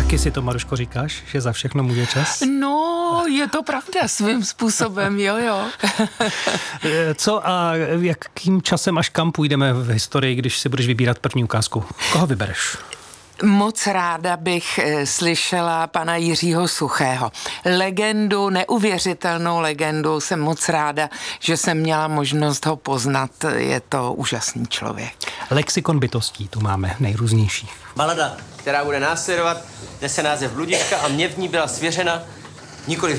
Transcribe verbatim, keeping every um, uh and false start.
Taky si to, Maruško, říkáš, že za všechno může čas? No, je to pravda svým způsobem, jo, jo. Co a jakým časem až kam půjdeme v historii, když si budeš vybírat první ukázku? Koho vybereš? Moc ráda bych slyšela pana Jiřího Suchého. Legendu, neuvěřitelnou legendu, jsem moc ráda, že jsem měla možnost ho poznat. Je to úžasný člověk. Lexikon bytostí tu máme nejrůznější. Balada, která bude následovat, nese název Bludička a mě v ní byla svěřena nikoli